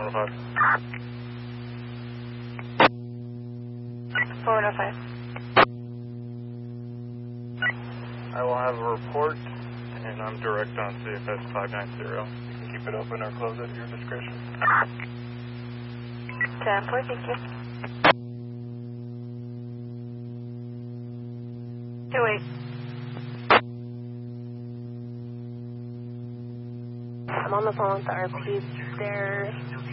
105. 405. I will have a report, and I'm direct on CFS 590. You can keep it open or close it at your discretion. 10-4, thank you. 28. I'm on the phone with the RP. They're